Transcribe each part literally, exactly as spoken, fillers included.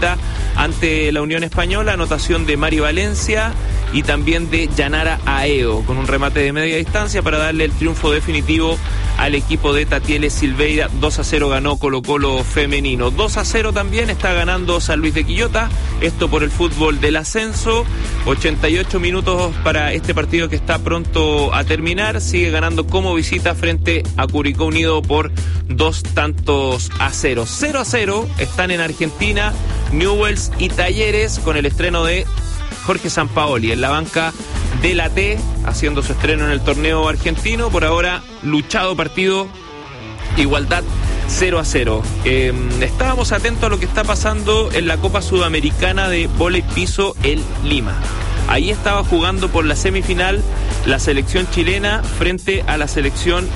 visita ante la Unión Española, anotación de Mari Valencia y también de Yanara Aeo, con un remate de media distancia para darle el triunfo definitivo al equipo de Tatiele Silveira. Dos a cero ganó Colo Colo femenino. dos a cero también está ganando San Luis de Quillota, esto por el fútbol del ascenso. ochenta y ocho minutos para este partido que está pronto a terminar. Sigue ganando como visita frente a Curicó Unido por dos tantos a cero. cero a cero están en Argentina Newell's y Talleres, con el estreno de Jorge Sampaoli en la banca de la T, haciendo su estreno en el torneo argentino. Por ahora, luchado partido, igualdad cero a cero. Eh, estábamos atentos a lo que está pasando en la Copa Sudamericana de Vóley Piso en Lima. Ahí estaba jugando por la semifinal la selección chilena frente a la selección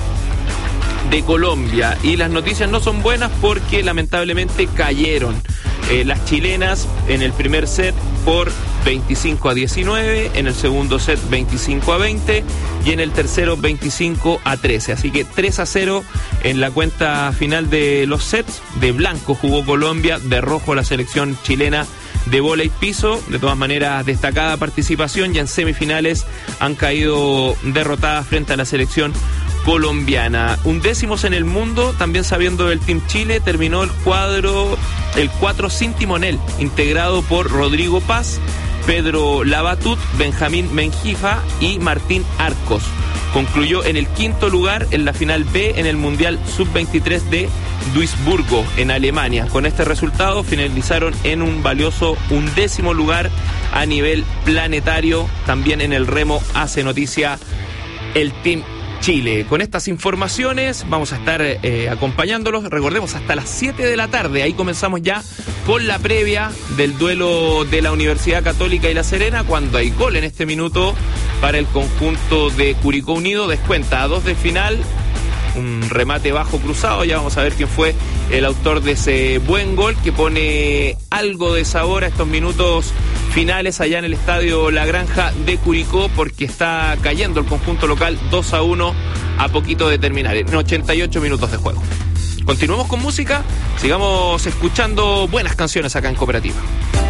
de Colombia, y las noticias no son buenas porque lamentablemente cayeron eh, las chilenas en el primer set por veinticinco a diecinueve, en el segundo set veinticinco a veinte y en el tercero veinticinco a trece, así que tres a cero en la cuenta final de los sets. De blanco jugó Colombia, de rojo la selección chilena de vóley piso. De todas maneras, destacada participación, y en semifinales han caído derrotadas frente a la selección colombiana. Undécimos en el mundo, también sabiendo del Team Chile, terminó el cuadro, el cuatro sin timonel, integrado por Rodrigo Paz, Pedro Labatut, Benjamín Menjifa y Martín Arcos. Concluyó en el quinto lugar en la final B en el Mundial sub veintitrés de Duisburgo, en Alemania. Con este resultado finalizaron en un valioso undécimo lugar a nivel planetario. También en el remo hace noticia el Team Chile. Con estas informaciones vamos a estar eh, acompañándolos, recordemos, hasta las siete de la tarde. Ahí comenzamos ya con la previa del duelo de la Universidad Católica y La Serena, cuando hay gol en este minuto para el conjunto de Curicó Unido. Descuenta a dos de final, un remate bajo cruzado. Ya vamos a ver quién fue el autor de ese buen gol que pone algo de sabor a estos minutos finales allá en el estadio La Granja de Curicó, porque está cayendo el conjunto local dos a uno a poquito de terminar, en ochenta y ocho minutos de juego. Continuamos con música, sigamos escuchando buenas canciones acá en Cooperativa.